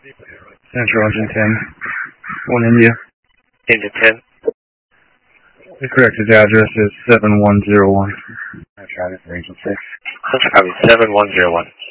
Central Engine 10. 1 India. India 10. The corrected address is 7101. Travis, Angel 6. Copy, 7101.